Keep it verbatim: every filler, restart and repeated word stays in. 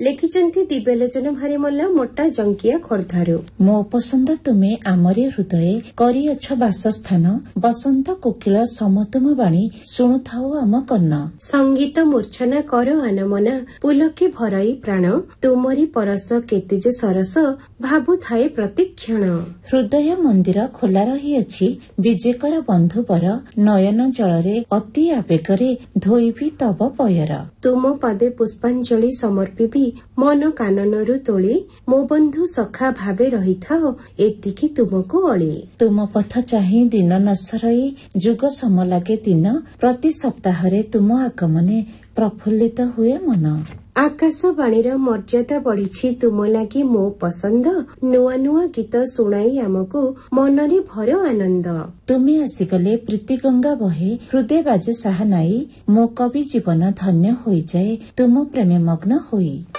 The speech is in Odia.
ଲେଖିଛନ୍ତି ଦିବ୍ୟଲୋଚନ ଭାରିମଲ୍ଲ ମୋଟା ଜଙ୍କିଆ ଖୋର୍ଦ୍ଧାରୁ। ମୋ ପସନ୍ଦ ତୁମେ ଆମରି ହୃଦୟ କରିଅଛ ବାସସ୍ଥାନ ବସନ୍ତ କୋକିଳ ସମତୁମ ବାଣୀ ଶୁଣୁଥାଉ ଆମ କର୍ଣ୍ଣ। ସଙ୍ଗୀତ ମୂର୍ଚ୍ଛନା କର ଆନମନା ପୁଲକେ ଭରାଇ ପ୍ରାଣ ତୁମରି ପରଶ କେତେ ଯେ ସରସ ଭାବୁଥାଏ ପ୍ରତିକ୍ଷଣ। ହୃଦୟ ମନ୍ଦିର ଖୋଲା ରହିଅଛି ବିଜେକର ବନ୍ଧୁବର ନୟନ ଜଳରେ ଅତି ଆବେଗରେ ଧୋଇବି ତବ ପୟର। ତୁମ ପଦେ ପୁଷ୍ପାଞ୍ଜଳି ସମର୍ପିବି ମନ କାନନରୁ ତୋଳି ମୋ ବନ୍ଧୁ ସଖା ଭାବେ ରହିଥାଅ ଏତିକି ତୁମକୁ ଅଳି। ତୁମ ପଥ ଚାହିଁ ଦିନ ନସରଇ ଯୁଗ ସମ ଲାଗେ ଦିନ ପ୍ରତି ସପ୍ତାହରେ ତୁମ ଆଗମନେ ପ୍ରଫୁଲ୍ଲିତ ହୁଏ ମନ। ଆକାଶବାଣୀର ମର୍ଯ୍ୟାଦା ବଢିଛି ତୁମ ଲାଗି ମୋ ପସନ୍ଦ ନୂଆ ନୂଆ ଗୀତ ଶୁଣାଇ ଆମକୁ ମନରେ ଭର ଆନନ୍ଦ। ତୁମେ ଆସିଗଲେ ପ୍ରୀତି ଗଙ୍ଗା ବହେ ହୃଦୟ ବାଜେ ସାହା ନାଇ ମୋ କବି ଜୀବନ ଧନ୍ୟ ହୋଇଯାଏ ତୁମ ପ୍ରେମେ ମଗ୍ନ ହୋଇ।